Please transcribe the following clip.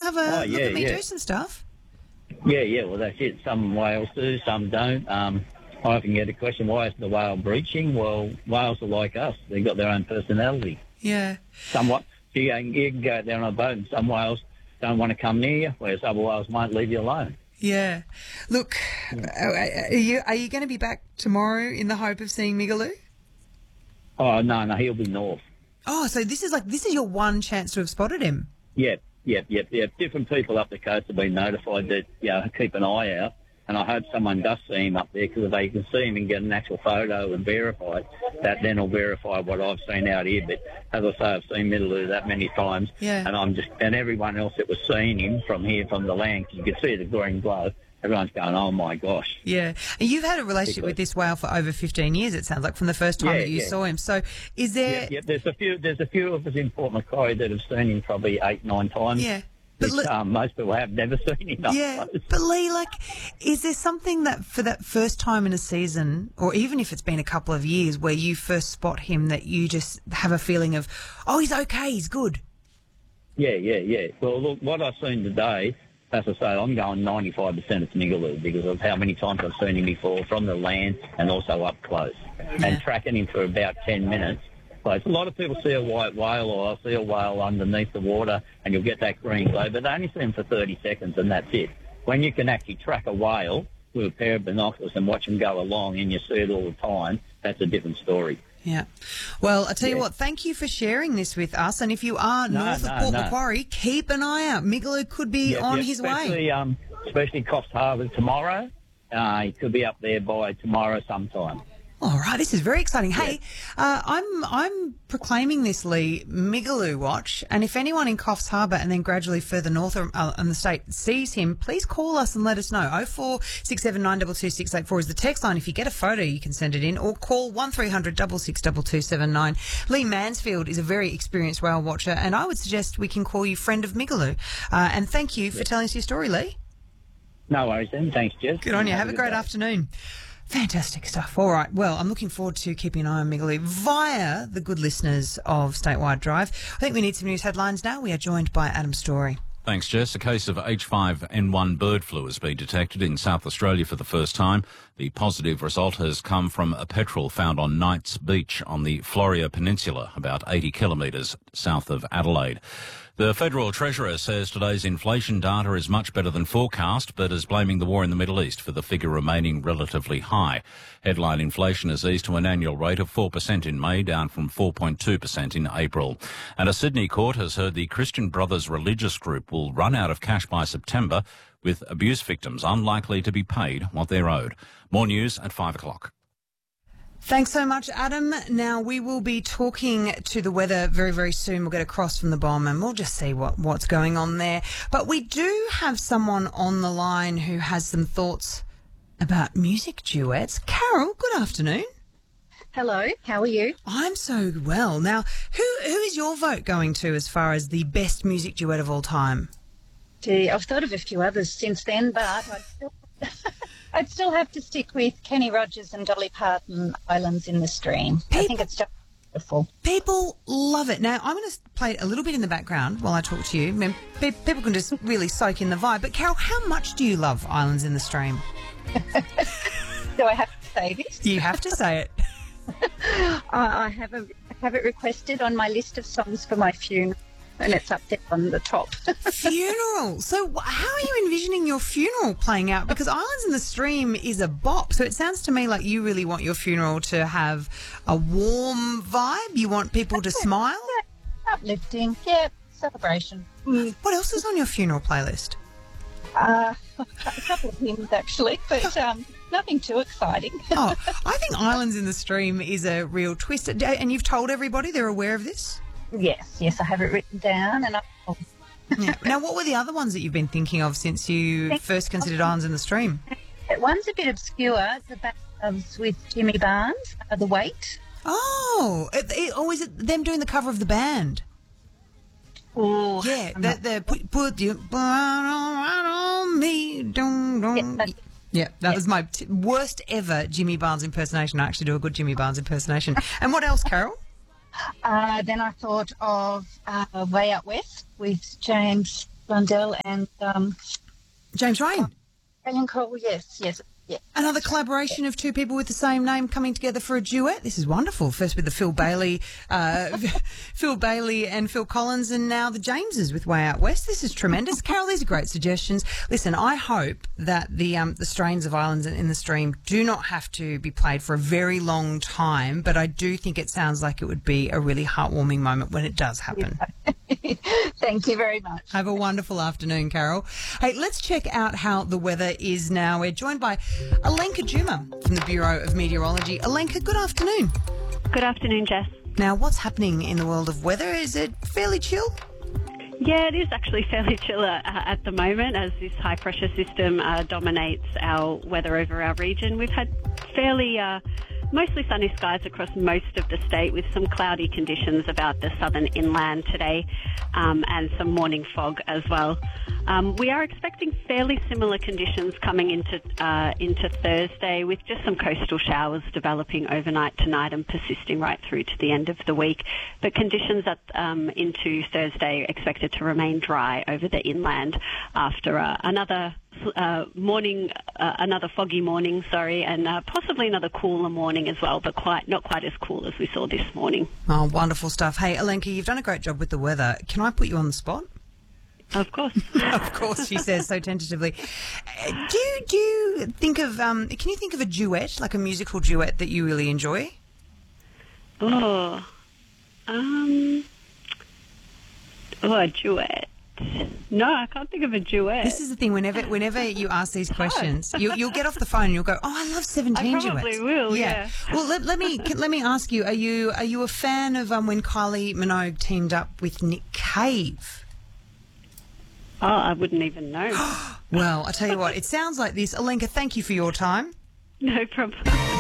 have a look at me do some stuff. Yeah, well, that's it. Some whales do, some don't. I often get a question, why is the whale breaching? Well, whales are like us. They've got their own personality. Yeah. Somewhat. You can go out there on a boat and some whales don't want to come near you, whereas other whales won't leave you alone. Yeah. Look, are you going to be back tomorrow in the hope of seeing Migaloo? Oh, no, he'll be north. Oh, so this is your one chance to have spotted him? Yep. Different people up the coast have been notified that, keep an eye out. And I hope someone does see him up there, because if they can see him and get an actual photo and verify it, that then will verify what I've seen out here. But as I say, I've seen Migaloo that many times, and everyone else that was seeing him from here, from the land, 'cause you can see the green glow. Everyone's going, oh my gosh. Yeah, and you've had a relationship with this whale for over 15 years. It sounds like, from the first time that you saw him. So, is there? Yeah, there's a few of us in Port Macquarie that have seen him probably 8-9 times. Yeah. But most people have never seen him. Yeah, but Lee, is there something that for that first time in a season, or even if it's been a couple of years, where you first spot him, that you just have a feeling of, oh, he's okay, he's good? Yeah. Well, look, what I've seen today, as I say, I'm going 95% it's Migaloo, because of how many times I've seen him before from the land and also up close. Yeah. And tracking him for about 10 minutes. A lot of people see a white whale, or I'll see a whale underneath the water and you'll get that green glow, but they only see them for 30 seconds and that's it. When you can actually track a whale with a pair of binoculars and watch them go along and you see it all the time, that's a different story. Yeah. Well, I tell you what, thank you for sharing this with us. And if you are north of Port Macquarie, keep an eye out. Migaloo could be on his way. Especially Coffs Harbour tomorrow. He could be up there by tomorrow sometime. All right, this is very exciting. Hey, I'm proclaiming this, Lee, Migaloo Watch, and if anyone in Coffs Harbour and then gradually further north in the state sees him, please call us and let us know. 0467 922 684 is the text line. If you get a photo, you can send it in, or call 1300 662279. Lee Mansfield is a very experienced whale watcher, and I would suggest we can call you friend of Migaloo. And thank you for telling us your story, Lee. No worries then. Thanks, Jess. Good on you. Have a great afternoon. Fantastic stuff. All right. Well, I'm looking forward to keeping an eye on Migaloo via the good listeners of Statewide Drive. I think we need some news headlines now. We are joined by Adam Story. Thanks, Jess. A case of H5N1 bird flu has been detected in South Australia for the first time. The positive result has come from a petrel found on Knights Beach on the Floria Peninsula, about 80 kilometres south of Adelaide. The Federal Treasurer says today's inflation data is much better than forecast, but is blaming the war in the Middle East for the figure remaining relatively high. Headline inflation has eased to an annual rate of 4% in May, down from 4.2% in April. And a Sydney court has heard the Christian Brothers religious group will run out of cash by September, with abuse victims unlikely to be paid what they're owed. More news at 5 o'clock. Thanks so much, Adam. Now, we will be talking to the weather very, very soon. We'll get across from the bomb and we'll just see what's going on there. But we do have someone on the line who has some thoughts about music duets. Carol, good afternoon. Hello, how are you? I'm so well. Now, who is your vote going to as far as the best music duet of all time? Gee, I've thought of a few others since then, but I'd still have to stick with Kenny Rogers and Dolly Parton, Islands in the Stream. I think it's just beautiful. People love it. Now, I'm going to play it a little bit in the background while I talk to you. I mean, people can just really soak in the vibe. But, Carol, how much do you love Islands in the Stream? Do I have to say this? You have to say it. I have it requested on my list of songs for my funeral. And it's up there on the top. Funeral. So how are you envisioning your funeral playing out? Because Islands in the Stream is a bop. So it sounds to me like you really want your funeral to have a warm vibe. You want people to smile. Yeah, uplifting. Yeah, celebration. What else is on your funeral playlist? A couple of hymns, actually, but nothing too exciting. Oh, I think Islands in the Stream is a real twist. And you've told everybody they're aware of this? Yes, I have it written down. Yeah. Now, what were the other ones that you've been thinking of since you first considered Islands in the Stream? One's a bit obscure. The Backloves with Jimmy Barnes, The Weight. Oh, is it them doing the cover of The Band? Oh, yeah. Put your blood on me, don't. Yeah, that was my worst ever Jimmy Barnes impersonation. I actually do a good Jimmy Barnes impersonation. And what else, Carol? Then I thought of Way Out West with James Blundell and James Rain. Alien Cole, yes. Another collaboration of two people with the same name coming together for a duet. This is wonderful. First with the Phil Bailey and Phil Collins, and now the Jameses with Way Out West. This is tremendous. Carol, these are great suggestions. Listen, I hope that the strains of Islands in the Stream do not have to be played for a very long time, but I do think it sounds like it would be a really heartwarming moment when it does happen. Thank you very much. Have a wonderful afternoon, Carol. Hey, let's check out how the weather is now. We're joined by Alenka Juma from the Bureau of Meteorology. Alenka, good afternoon. Good afternoon, Jess. Now, what's happening in the world of weather? Is it fairly chill? Yeah, it is actually fairly chill at the moment as this high-pressure system dominates our weather over our region. We've had fairly mostly sunny skies across most of the state with some cloudy conditions about the southern inland today and some morning fog as well. We are expecting fairly similar conditions coming into Thursday with just some coastal showers developing overnight tonight and persisting right through to the end of the week. But conditions into Thursday are expected to remain dry over the inland after another foggy morning, and possibly another cooler morning as well, but not quite as cool as we saw this morning. Oh, wonderful stuff. Hey, Alenka, you've done a great job with the weather. Can I put you on the spot? Of course. Of course, she says so tentatively. Do you think of, can you think of a duet, like a musical duet that you really enjoy? A duet. No, I can't think of a duet. This is the thing. Whenever you ask these questions, you'll get off the phone and you'll go, "Oh, I love 17 duets." I probably will. Yeah. Well, let me ask you: Are you a fan of when Kylie Minogue teamed up with Nick Cave? Oh, I wouldn't even know. Well, I tell you what, it sounds like this. Alenka, thank you for your time. No problem.